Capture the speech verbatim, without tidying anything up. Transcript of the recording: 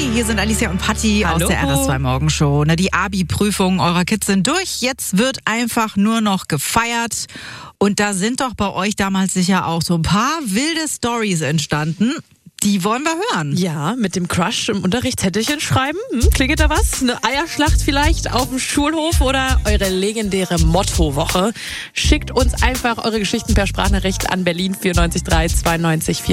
hier sind Alicia und Patti aus Hallo. der R S zwei Morgenshow. Na, die Abi-Prüfungen eurer Kids sind durch. Jetzt wird einfach nur noch gefeiert. Und da sind doch bei euch damals sicher auch so ein paar wilde Storys entstanden. Die wollen wir hören. Ja, mit dem Crush im Unterricht Zettelchen schreiben. Hm, klingelt da was? Eine Eierschlacht vielleicht auf dem Schulhof oder eure legendäre Mottowoche? Schickt uns einfach eure Geschichten per Sprachnachricht an Berlin vierundneunzig drei zweiundneunzig